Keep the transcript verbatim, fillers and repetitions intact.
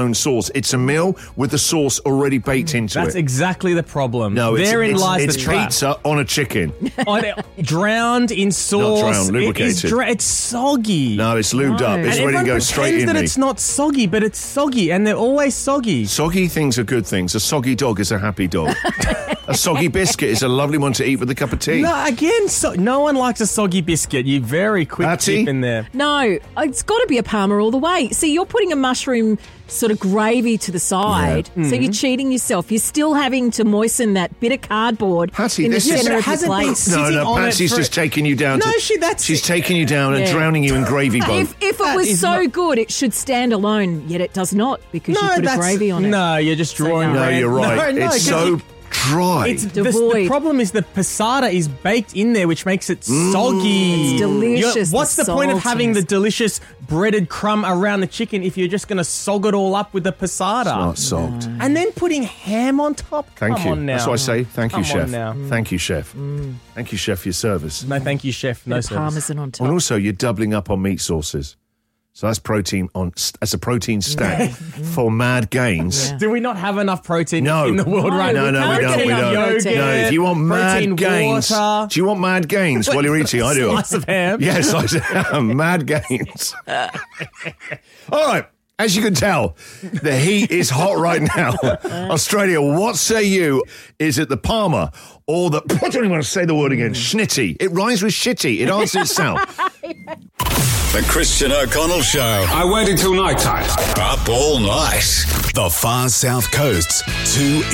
own sauce. It's a meal with the sauce already baked into That's it. exactly the problem. No, it's, Therein it's, lies it's the trap. pizza on a chicken. On it, drowned in sauce. Not drowned, It is lubricated. dra- it's soggy. No, it's lubed No. up. It's and ready to everyone go straight pretends in that me. it's not soggy, but it's soggy, and they're always soggy. Soggy things are good things. A soggy dog is a happy dog. A soggy biscuit is a lovely one to eat with a cup of tea. No, again, so, no one likes a soggy biscuit. You very quick Patty? tip in there. No, it's got to be a Parma all the way. See, you're putting a mushroom sort of gravy to the side, Yeah. so you're cheating yourself. You're still having to moisten that bit of cardboard Patty, in the this is- centre Yeah, of but it your hasn't been plate. sitting No, no, on it Patsy's for- just taking you down. No, to, she- that's- She's taking you down and Yeah. drowning you in gravy boat. If, if it That was is so not- good, it should stand alone, yet it does not because you put a gravy on it. No, you're just drawing. no. no, ran- you're right. No, no, it's 'cause so it- dry. It's the, the Devoid. problem is the passata is baked in there, which makes it soggy. It's delicious, You're- what's the the, point of having the saltiness. delicious breaded crumb around the chicken if you're just going to sog it all up with the passata? not sogged. And then putting ham on top? Thank Come you. on now. That's what I say. Thank you, Come on chef. now. Thank you, chef. Thank you, chef, for your service. No, thank you, chef. No Bit of service. parmesan on top. And also, you're doubling up on meat sauces. So that's protein on. That's a protein stack for mad gains. Yeah. Do we not have enough protein No. in the world No, right No, now? no, we can't don't. get We enough don't. protein. No, if you want mad protein gains, water. do you want mad gains while you're eating? I do. Slice of ham. Yes, I do. Mad gains. All right. As you can tell, the heat is hot right now. Australia, what say you? Is it the Palmer or the... I don't even want to say the word again. Schnitty. It rhymes with shitty. It answers itself. The Christian O'Connell Show. I waited till night time. Up all night. The Far South Coast's two